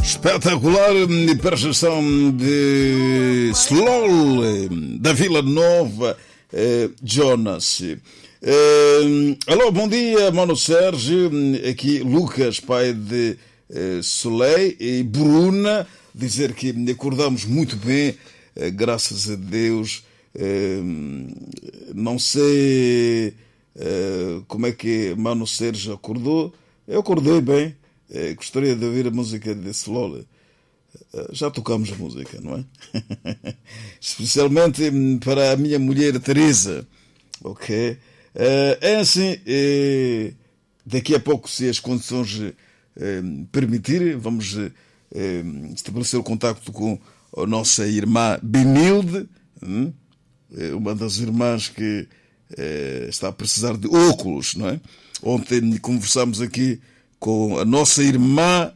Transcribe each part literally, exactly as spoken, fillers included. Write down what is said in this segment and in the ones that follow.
Espetacular prestação de Slow da Vila Nova, eh, Jonas. Eh, alô, bom dia, Mano Sérgio. Aqui Lucas, pai de eh, Soleil e Bruna. Dizer que acordamos muito bem, eh, graças a Deus. Eh, não sei eh, como é que Mano Sérgio acordou. Eu acordei bem. Eh, gostaria de ouvir a música de Slow. Já tocamos a música, não é? Especialmente para a minha mulher Teresa. Ok? É assim, daqui a pouco, se as condições permitirem, vamos estabelecer o contacto com a nossa irmã Benilde, uma das irmãs que está a precisar de óculos, não é? Ontem conversámos aqui com a nossa irmã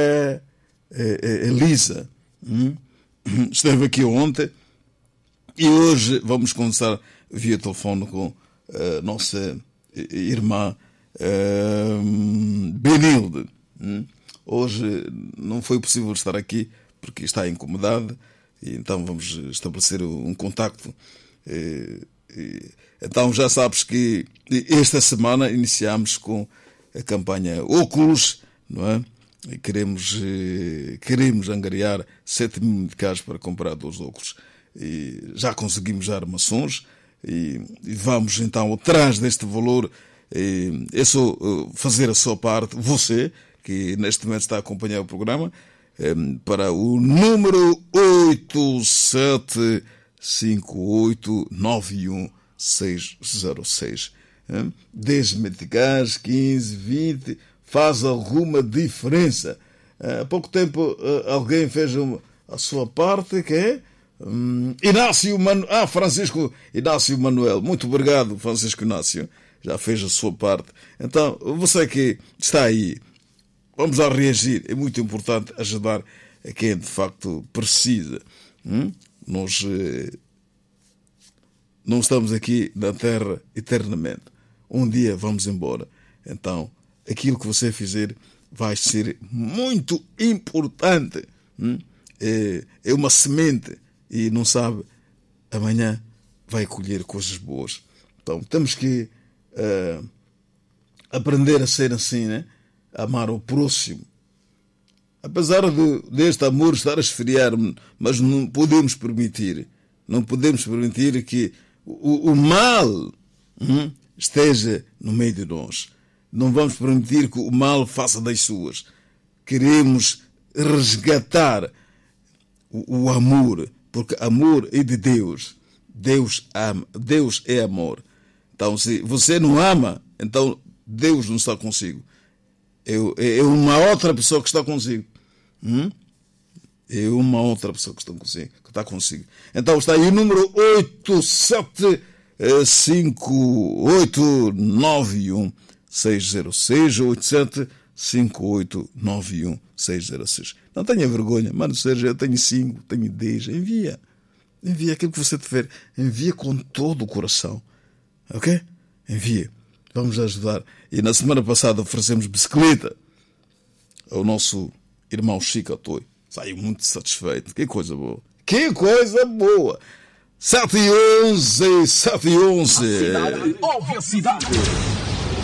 Elisa. Esteve aqui ontem e hoje vamos conversar via telefone com a nossa irmã uh, Benilde. Hoje não foi possível estar aqui porque está incomodada e então vamos estabelecer um contacto. Então já sabes que esta semana iniciamos com a campanha Óculos, não é? E queremos, queremos angariar sete mil meticais para comprar dois óculos. E já conseguimos já armações e, e vamos então atrás deste valor. E, é só fazer a sua parte, você, que neste momento está a acompanhar o programa, para o número oito sete cinco oito nove um seis zero seis. dez meticais, quinze, vinte... faz alguma diferença. Há pouco tempo alguém fez a sua parte, que é um, Inácio Manuel. Ah, Francisco Inácio Manuel. Muito obrigado, Francisco Inácio. Já fez a sua parte. Então, você que está aí, vamos lá reagir. É muito importante ajudar a quem de facto precisa. Hum? Nós eh, não estamos aqui na Terra eternamente. Um dia vamos embora. Então, aquilo que você fizer vai ser muito importante. É, é uma semente e não sabe, amanhã vai colher coisas boas. Então temos que uh, aprender a ser assim, né? Amar o próximo. Apesar de, deste amor estar a esfriar, mas não podemos permitir, não podemos permitir que o, o mal hum, esteja no meio de nós. Não vamos permitir que o mal faça das suas. Queremos resgatar o, o amor, porque amor é de Deus. Deus ama, Deus é amor. Então, se você não ama, então Deus não está consigo. É, é uma outra pessoa que está consigo. Hum? É uma outra pessoa que está consigo, que está consigo. Então está aí o número oito sete cinco oito nove um seis zero seis, oito sete cinco oito nove um seis zero seis. Não tenha vergonha, Mano Sérgio, eu tenho cinco, tenho dez. Envia. Envia aquilo que você tiver. Envia com todo o coração. Ok? Envia. Vamos ajudar. E na semana passada oferecemos bicicleta ao nosso irmão Chico Atoy. Saiu muito satisfeito. Que coisa boa. Que coisa boa. sete e onze, sete e onze. A cidade ouve a cidade.